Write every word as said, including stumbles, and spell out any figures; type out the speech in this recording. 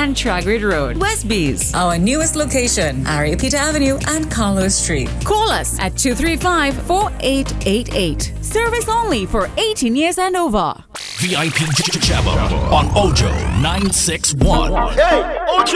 and Tragrid Road, Westbees. Our newest location, Ariapita Avenue and Carlos Street. Call us at two three five, four eight eight eight. Service only for eighteen years and over. V I P Jabba on Ojo nine six one. Hey, Ojo!